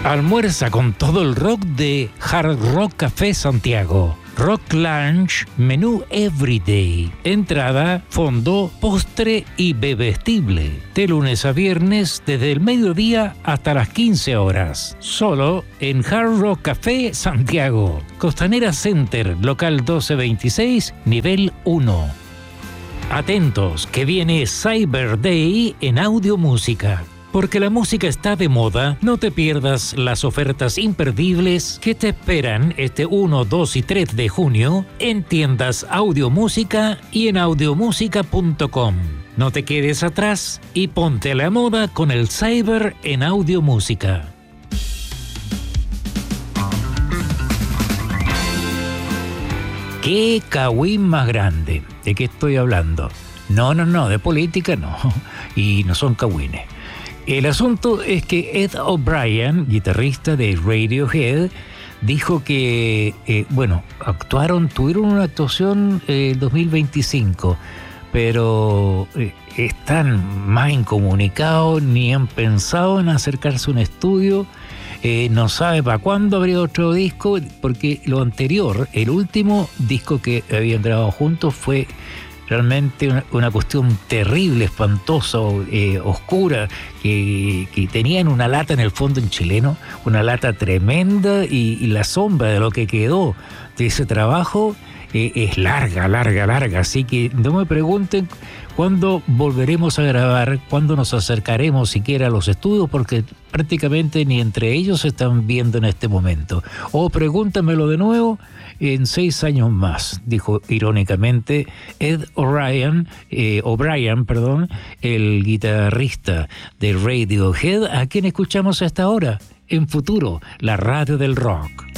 Almuerza con todo el rock de Hard Rock Café Santiago. Rock Lunch, menú Everyday. Entrada, fondo, postre y bebestible. De lunes a viernes, desde el mediodía hasta las 15 horas. Solo en Hard Rock Café Santiago. Costanera Center, local 1226, nivel 1. Atentos, que viene Cyber Day en Audio Música. Porque la música está de moda, no te pierdas las ofertas imperdibles que te esperan este 1, 2 y 3 de junio en tiendas Audio Música y en audiomusica.com. No te quedes atrás y ponte a la moda con el Cyber en Audio Música. ¿Qué cagüín más grande? ¿De qué estoy hablando? No, de política no. Y no son cagüines. El asunto es que Ed O'Brien, guitarrista de Radiohead, dijo que, tuvieron una actuación en 2025, pero están más incomunicados, ni han pensado en acercarse a un estudio, no sabe para cuándo habría otro disco, porque lo anterior, el último disco que habían grabado juntos fue realmente una cuestión terrible, espantosa, oscura, que tenían una lata en el fondo en chileno, una lata tremenda, y la sombra de lo que quedó de ese trabajo es larga, así que no me pregunten cuándo volveremos a grabar, cuándo nos acercaremos siquiera a los estudios, porque prácticamente ni entre ellos se están viendo en este momento. O pregúntamelo de nuevo en 6 años más, dijo irónicamente Ed O'Brien, el guitarrista de Radiohead, a quien escuchamos hasta ahora, en Futuro, la radio del rock.